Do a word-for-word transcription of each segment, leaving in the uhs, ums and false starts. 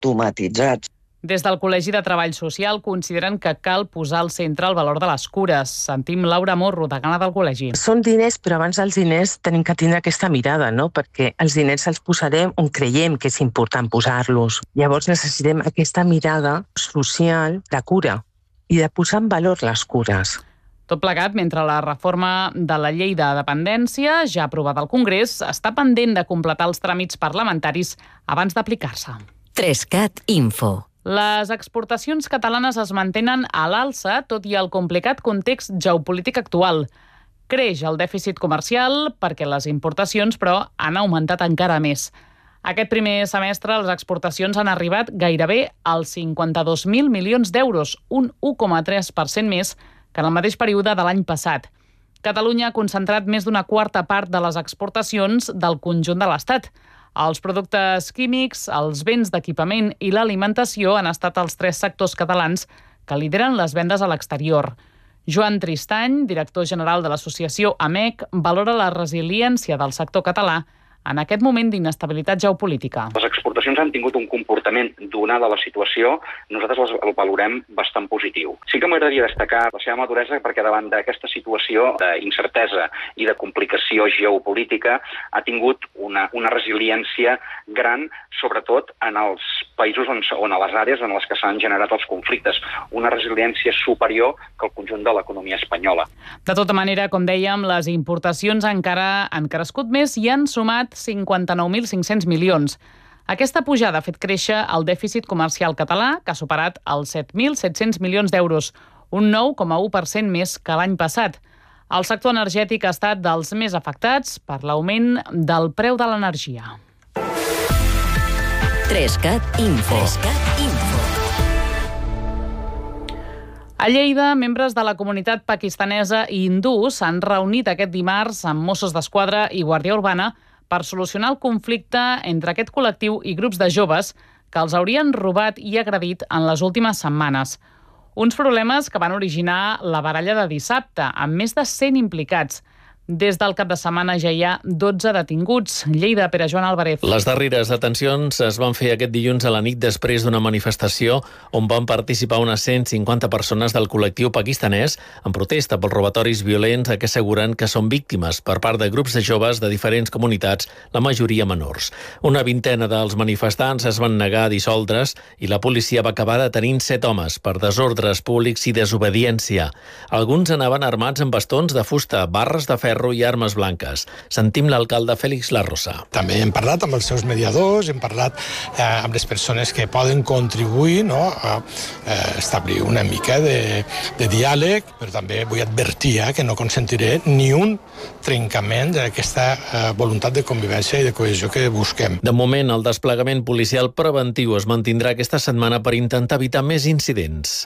automatitzats. Des del Col·legi de Treball Social consideren que cal posar al centre el valor de les cures. Sentim Laura Morro, degana del col·legi. Són diners, però abans dels diners tenim que tindre aquesta mirada, no? Perquè els diners els posarem on creiem que és important posar-los. Llavors necessitem aquesta mirada social de cura i de posar en valor les cures. Tot plegat, mentre la reforma de la llei de dependència, ja aprovada al Congrés, està pendent de completar els tràmits parlamentaris abans d'aplicar-se. Trescat Info. Les exportacions catalanes es mantenen a l'alça, tot i el complicat context geopolític actual. Creix el dèficit comercial perquè les importacions, però, han augmentat encara més. Aquest primer semestre les exportacions han arribat gairebé als cinquanta-dos mil milions d'euros, un u coma tres per cent més que en el mateix període de l'any passat. Catalunya ha concentrat més d'una quarta part de les exportacions del conjunt de l'Estat. Els productes químics, els béns d'equipament i l'alimentació han estat els tres sectors catalans que lideren les vendes a l'exterior. Joan Tristany, director general de l'associació A M E C, valora la resiliència del sector català en aquest moment d'inestabilitat geopolítica. Les exportacions han tingut un comportament, donada la situació, nosaltres el valorem bastant positiu. Sí que m'agradaria destacar la seva maduresa perquè davant d'aquesta situació d'incertesa i de complicació geopolítica ha tingut una, una resiliència gran, sobretot en els països on, on a les àrees en les que s'han generat els conflictes. Una resiliència superior que el conjunt de l'economia espanyola. De tota manera, com dèiem, les importacions encara han crescut més i han sumat cinquanta-nou mil cinc-cents milions. Aquesta pujada ha fet créixer el dèficit comercial català, que ha superat els set mil set-cents milions d'euros, un nou coma u per cent més que l'any passat. El sector energètic ha estat dels més afectats per l'augment del preu de l'energia. Trescat Info. Trescat Info. A Lleida, membres de la comunitat pakistanesa i hindú s'han reunit aquest dimarts amb Mossos d'Esquadra i Guàrdia Urbana per solucionar el conflicte entre aquest col·lectiu i grups de joves que els haurien robat i agredit en les últimes setmanes. Uns problemes que van originar la baralla de dissabte, amb més de cent implicats. Des del cap de setmana ja hi ha dotze detinguts. Lleida, Pere Joan Álvarez. Les darreres detencions es van fer aquest dilluns a la nit després d'una manifestació on van participar unes cent cinquanta persones del col·lectiu pakistanès en protesta pels robatoris violents a què asseguren que són víctimes per part de grups de joves de diferents comunitats, la majoria menors. Una vintena dels manifestants es van negar a dissoldre's i la policia va acabar detenint set homes per desordres públics i desobediència. Alguns anaven armats amb bastons de fusta, barres de ferro i armes blanques. Sentim l'alcalde Félix Larrosa. També hem parlat amb els seus mediadors, hem parlat eh, amb les persones que poden contribuir, no, a eh, establir una mica de, de diàleg, però també vull advertir eh, que no consentiré ni un trencament d'aquesta eh, voluntat de convivència i de cohesió que busquem. De moment, el desplegament policial preventiu es mantindrà aquesta setmana per intentar evitar més incidents.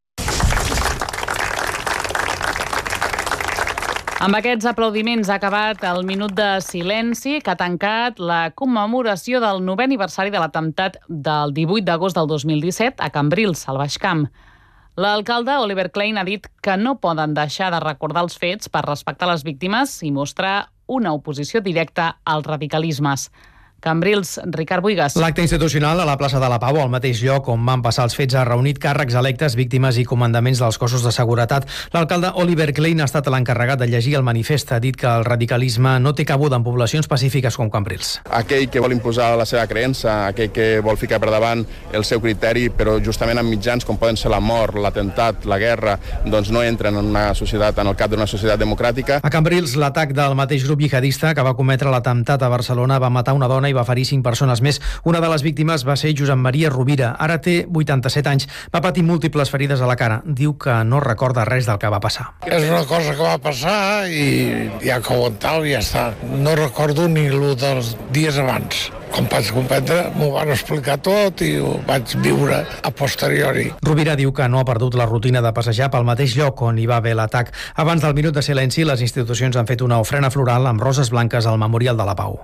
Amb aquests aplaudiments ha acabat el minut de silenci que ha tancat la commemoració del novè aniversari de l'atemptat del divuit d'agost del dos mil disset a Cambrils, al Baix Camp. L'alcalde Oliver Klein ha dit que no poden deixar de recordar els fets per respectar les víctimes i mostrar una oposició directa als radicalismes. Cambrils, Ricard Buigas. L'acte institucional a la plaça de la Pau, al mateix lloc on van passar els fets, ha reunit càrrecs electes, víctimes i comandaments dels cossos de seguretat. L'alcalde Oliver Klein ha estat l'encarregat de llegir el manifest. Ha dit que el radicalisme no té cabuda en poblacions pacífiques com Cambrils. Aquell que vol imposar la seva creença, aquell que vol ficar per davant el seu criteri, però justament amb mitjans com poden ser la mort, l'atemptat, la guerra, doncs no entren en una societat, en el cap d'una societat democràtica. A Cambrils, l'atac del mateix grup jihadista que va cometre l'atemptat a Barcelona va matar una dona i va ferir cinc persones més. Una de les víctimes va ser Josep Maria Rovira. Ara té vuitanta-set anys. Va patir múltiples ferides a la cara. Diu que no recorda res del que va passar. És una cosa que va passar i ja que ho entau, ja està. No recordo ni el dels dies abans. Com vaig comprendre, m'ho van explicar tot i ho vaig viure a posteriori. Rovira diu que no ha perdut la rutina de passejar pel mateix lloc on hi va haver l'atac. Abans del minut de silenci, les institucions han fet una ofrena floral amb roses blanques al Memorial de la Pau.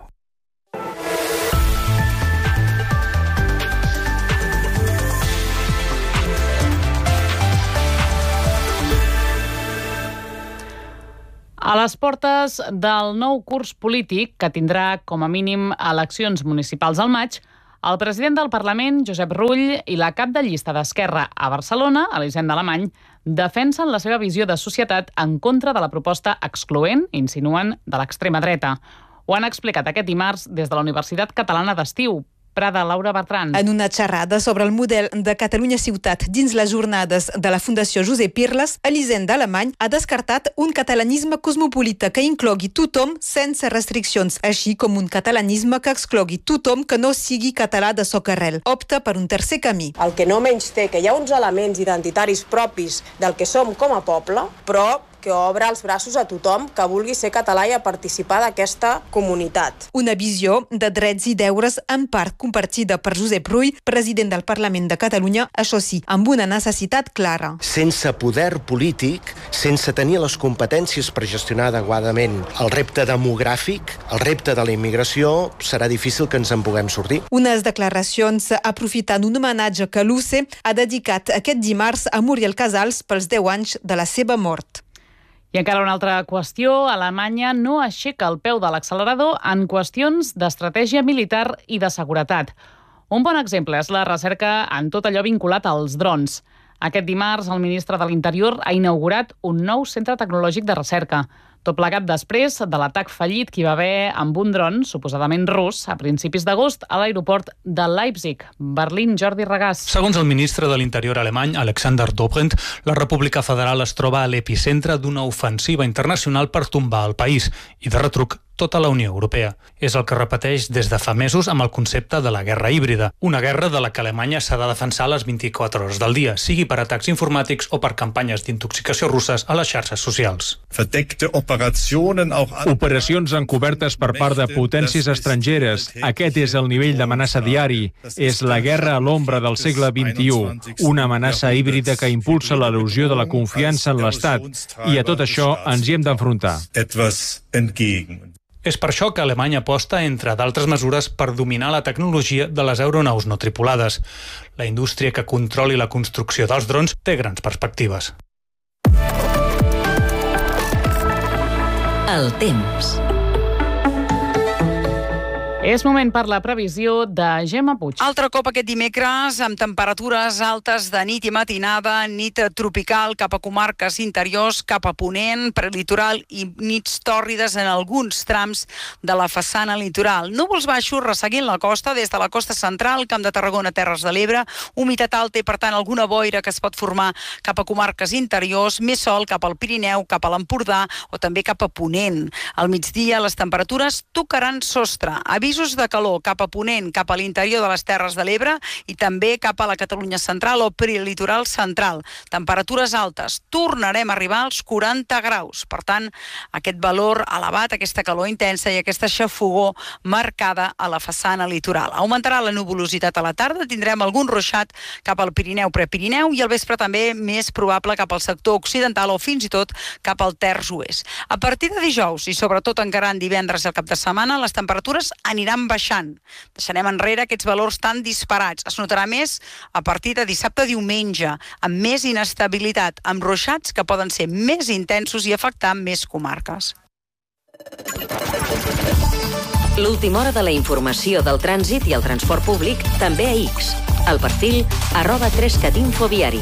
A les portes del nou curs polític, que tindrà com a mínim eleccions municipals al maig, El president del Parlament, Josep Rull, i la cap de llista d'Esquerra a Barcelona, Elisenda Alemany, defensen la seva visió de societat en contra de la proposta excloent, insinuen, de l'extrema dreta. Ho han explicat aquest dimarts des de la Universitat Catalana d'Estiu. Prada, Laura Bertran. En una xerrada sobre el model de Catalunya Ciutat dins les jornades de la Fundació Josep Irles, Elisenda Alemany ha descartat un catalanisme cosmopolita que inclogui tothom sense restriccions, així com un catalanisme que exclogui tothom que no sigui català de socarrel. Opta per un tercer camí. El que no menys té, que hi ha uns elements identitaris propis del que som com a poble, però que obre els braços a tothom que vulgui ser català i a participar d'aquesta comunitat. Una visió de drets i deures en part compartida per Josep Rull, president del Parlament de Catalunya, això sí, amb una necessitat clara. Sense poder polític, sense tenir les competències per gestionar adequadament el repte demogràfic, el repte de la immigració, serà difícil que ens en puguem sortir. Unes declaracions aprofitant un homenatge que l'U C ha dedicat aquest dimarts a Muriel Casals pels deu anys de la seva mort. I encara una altra qüestió, Alemanya no aixeca el peu de l'accelerador en qüestions d'estratègia militar i de seguretat. Un bon exemple és la recerca en tot allò vinculat als drons. Aquest dimarts, el ministre de l'Interior ha inaugurat un nou centre tecnològic de recerca. Tot plegat després de l'atac fallit que hi va haver amb un dron, suposadament rus, a principis d'agost a l'aeroport de Leipzig. Berlín, Jordi Regàs. Segons el ministre de l'Interior alemany, Alexander Dobrindt, la República Federal es troba a l'epicentre d'una ofensiva internacional per tombar el país i, de retruc, tota la Unió Europea. És el que repeteix des de fa mesos amb el concepte de la guerra híbrida, una guerra de la que Alemanya s'ha de defensar a les vint-i-quatre hores del dia, sigui per atacs informàtics o per campanyes d'intoxicació russes a les xarxes socials. Operacions encobertes per part de potències estrangeres. Aquest és el nivell d'amenaça diari. És la guerra a l'ombra del segle vint-i-u, una amenaça híbrida que impulsa l'erosió de la confiança en l'Estat. I a tot això ens hi hem d'enfrontar. És per això que Alemanya aposta, entre d'altres mesures, per dominar la tecnologia de les aeronaus no tripulades. La indústria que controli la construcció dels drons té grans perspectives. El temps. És moment per la previsió de Gemma Puig. Altre cop aquest dimecres amb temperatures altes de nit i matinada, nit tropical cap a comarques interiors, cap a ponent, prelitoral i nits tòrrides en alguns trams de la façana litoral. Núvols baixos resseguint la costa des de la costa central, Camp de Tarragona, Terres de l'Ebre, humitat alta i per tant alguna boira que es pot formar cap a comarques interiors, més sol cap al Pirineu, cap a l'Empordà o també cap a ponent. Al migdia les temperatures tocaran sostre. Avisos de calor cap a ponent, cap a l'interior de les Terres de l'Ebre i també cap a la Catalunya central o prelitoral central. Temperatures altes. Tornarem a arribar als quaranta graus. Per tant, aquest valor elevat, aquesta calor intensa i aquesta xafogor marcada a la façana litoral. Augmentarà la nuvolositat a la tarda, tindrem algun ruixat cap al Pirineu, Prepirineu i al vespre també més probable cap al sector occidental o fins i tot cap al terç oest. A partir de dijous i sobretot encara en divendres i el cap de setmana, les temperatures aniran baixant. Deixarem enrere aquests valors tan disparats. Es notarà més a partir de dissabte diumenge, amb més inestabilitat, amb ruixats que poden ser més intensos i afectar més comarques. L'última hora de la informació del trànsit i el transport públic també a X. El perfil arroba trescatinfo viari.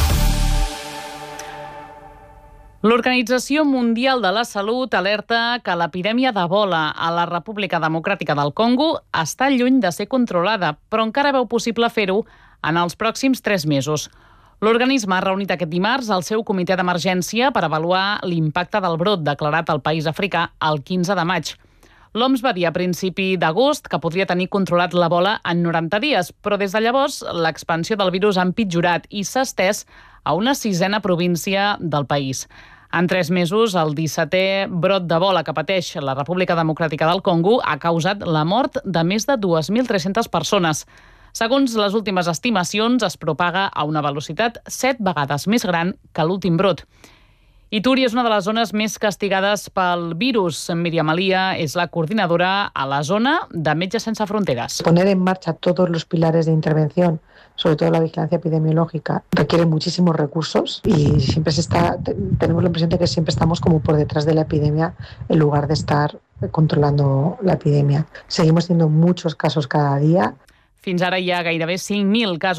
L'Organització Mundial de la Salut alerta que l'epidèmia d'Ebola a la República Democràtica del Congo està lluny de ser controlada, però encara veu possible fer-ho en els pròxims tres mesos. L'organisme ha reunit aquest dimarts el seu comitè d'emergència per avaluar l'impacte del brot declarat al país africà el quinze de maig. L'O M S va dir a principi d'agost que podria tenir controlat l'Ebola en noranta dies, però des de llavors l'expansió del virus ha empitjorat i s'ha estès a una sisena província del país. En tres mesos, el dissetè brot d'Ebola que pateix la República Democràtica del Congo ha causat la mort de més de dues mil tres-centes persones. Segons les últimes estimacions, es propaga a una velocitat set vegades més gran que l'últim brot. Ituri és una de les zones més castigades pel virus. Míriam Alía es la coordinadora a la zona de Metges Sense Fronteras. Poner en marcha todos los pilares de intervención, sobre todo la vigilancia epidemiológica, requiere muchísimos recursos y siempre se está, tenemos la impresión de que siempre estamos como por detrás de la epidemia en lugar de estar controlando la epidemia. Seguimos teniendo muchos casos cada día. Fins ara hi ha gairebé cinc mil casos